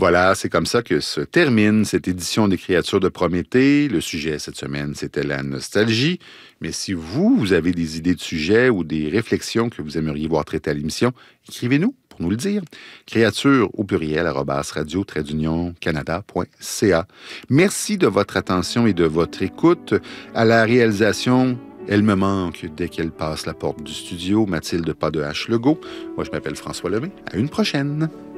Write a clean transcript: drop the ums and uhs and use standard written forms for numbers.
Voilà, c'est comme ça que se termine cette édition des Créatures de Prométhée. Le sujet cette semaine, c'était la nostalgie. Mais si vous avez des idées de sujets ou des réflexions que vous aimeriez voir traitées à l'émission, écrivez-nous pour nous le dire. Créatures au pluriel @radio-canada.ca. Merci de votre attention et de votre écoute. À la réalisation, elle me manque dès qu'elle passe la porte du studio, Mathilde Pas de H. Legault. Moi, je m'appelle François Lemay. À une prochaine.